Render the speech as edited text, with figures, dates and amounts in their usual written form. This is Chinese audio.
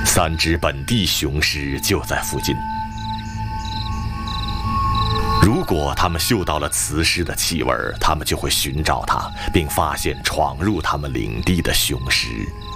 3只本地雄狮就在附近。如果他们嗅到了雌狮的气味，他们就会寻找它，并发现闯入他们领地的雄狮。